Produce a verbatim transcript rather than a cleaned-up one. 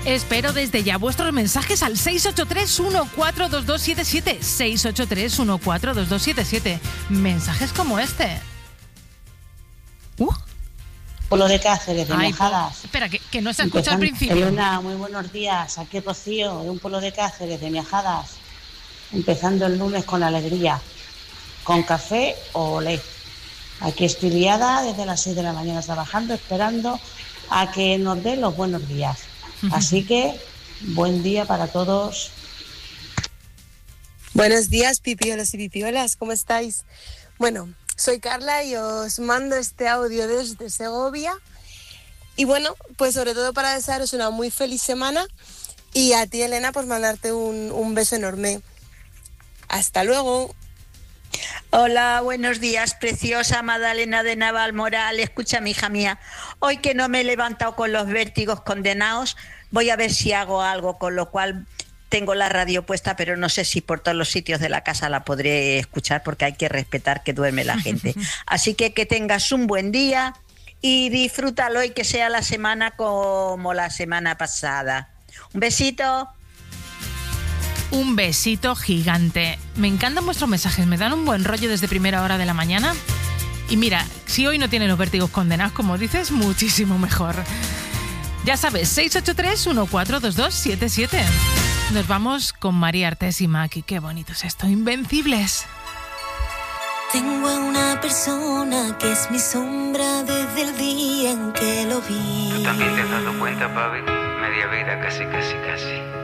Espero desde ya vuestros mensajes al seis ocho tres, uno cuatro dos dos siete siete. seis ocho tres, uno cuatro dos dos siete siete. Mensajes como este. Uh. Polo de Cáceres, de Ay, Miajadas. po, espera, que, que no se escucha al principio. Elena, muy buenos días. Aquí Rocío, de un pueblo de Cáceres, de Miajadas. Empezando el lunes con alegría. Con café o olé. Aquí estoy liada desde las seis de la mañana trabajando, esperando a que nos den los buenos días. Así que, buen día para todos. Buenos días, pipiolas y pipiolas, ¿cómo estáis? Bueno, soy Carla y os mando este audio desde Segovia. Y bueno, pues sobre todo para desearos una muy feliz semana y a ti, Elena, pues mandarte un, un beso enorme. Hasta luego. Hola, buenos días, preciosa Magdalena de Navalmoral. Escúchame, hija mía, hoy que no me he levantado con los vértigos condenados, voy a ver si hago algo, con lo cual tengo la radio puesta, pero no sé si por todos los sitios de la casa la podré escuchar porque hay que respetar que duerme la gente. Así que que tengas un buen día y disfrútalo y que sea la semana como la semana pasada. Un besito. Un besito gigante. Me encantan vuestros mensajes, me dan un buen rollo desde primera hora de la mañana. Y mira, si hoy no tienen los vértigos condenados, como dices, muchísimo mejor. Ya sabes, seis ocho tres, uno cuatro dos dos siete siete. Nos vamos con María Artés y Maki. Qué bonito es esto, Invencibles. Tengo a una persona que es mi sombra desde el día en que lo vi. ¿Tú también te has dado cuenta, Pavi? Media vida, casi, casi, casi.